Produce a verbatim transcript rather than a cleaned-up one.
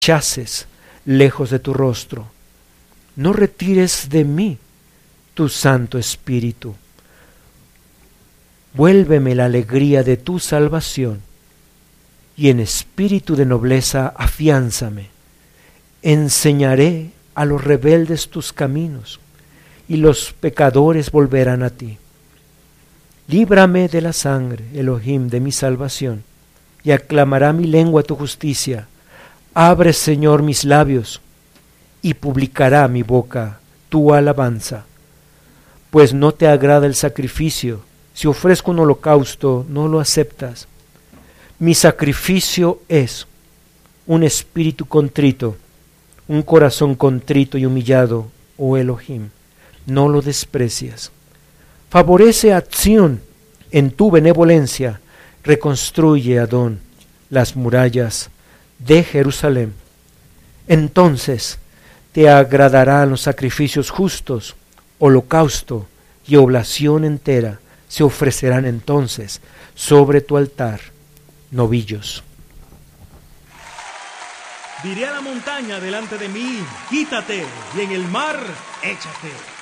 rechaces lejos de tu rostro. No retires de mí tu Santo Espíritu. Vuélveme la alegría de tu salvación, y en espíritu de nobleza afiánzame. Enseñaré a los rebeldes tus caminos, y los pecadores volverán a ti. Líbrame de la sangre, Elohim, de mi salvación, y aclamará mi lengua tu justicia. Abre, Señor, mis labios, y publicará mi boca tu alabanza. Pues no te agrada el sacrificio, si ofrezco un holocausto, no lo aceptas. Mi sacrificio es un espíritu contrito, un corazón contrito y humillado, oh Elohim, no lo desprecias. Favorece acción en tu benevolencia, reconstruye, Adón, las murallas de Jerusalén. Entonces te agradarán los sacrificios justos, holocausto y oblación entera se ofrecerán entonces sobre tu altar, novillos. Diré a la montaña delante de mí, quítate, y en el mar, échate.